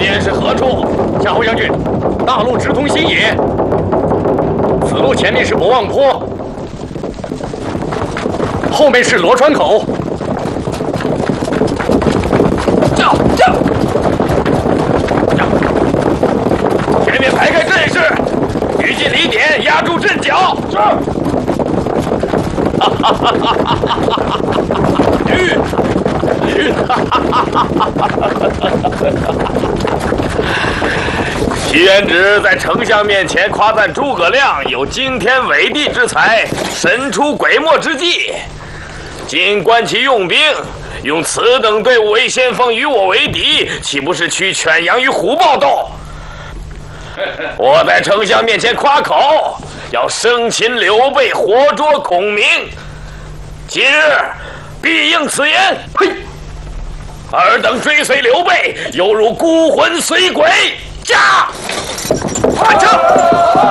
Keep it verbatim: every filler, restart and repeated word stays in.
间是何处？夏侯将军，大路直通新野，此路前面是博望坡，后面是罗川口。叫叫叫！前面排开阵势，于近离点，压住阵脚。是。哈哈哈哈哈哈！吁吁！哈哈哈哈哈哈！徐元直在丞相面前夸赞诸葛亮有惊天伟地之才，神出鬼没之计。今观其用兵，用此等队伍为先锋，与我为敌，岂不是取犬羊于虎豹斗？我在丞相面前夸口，要生擒刘备，活捉孔明。今日必应此言。呸！尔等追随刘备，犹如孤魂随鬼。驾！